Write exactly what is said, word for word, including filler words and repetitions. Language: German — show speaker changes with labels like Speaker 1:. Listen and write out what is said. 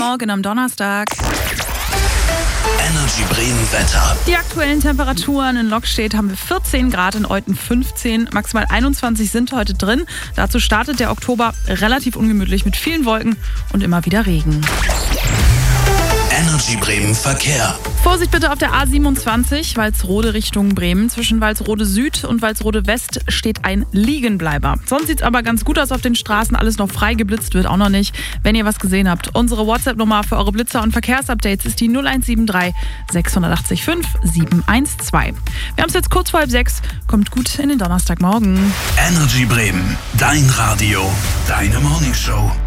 Speaker 1: Morgen am Donnerstag.
Speaker 2: Energy Bremen Wetter.
Speaker 1: Die aktuellen Temperaturen in Lokstedt haben wir vierzehn Grad, in Euthen fünfzehn, maximal einundzwanzig sind heute drin. Dazu startet der Oktober relativ ungemütlich mit vielen Wolken und immer wieder Regen.
Speaker 2: Energy Bremen Verkehr.
Speaker 1: Vorsicht bitte auf der A siebenundzwanzig, Walsrode Richtung Bremen. Zwischen Walsrode Süd und Walsrode West steht ein Liegenbleiber. Sonst sieht es aber ganz gut aus auf den Straßen, alles noch frei, geblitzt wird auch noch nicht. Wenn ihr was gesehen habt, unsere WhatsApp-Nummer für eure Blitzer und Verkehrsupdates ist die null eins sieben drei sechs acht fünf sieben eins zwei. Wir haben es jetzt kurz vor halb sechs, kommt gut in den Donnerstagmorgen.
Speaker 2: Energy Bremen, dein Radio, deine Morningshow.